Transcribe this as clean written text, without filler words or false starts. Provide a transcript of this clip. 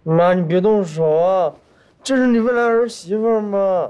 妈，你别动手啊！这是你未来儿媳妇吗？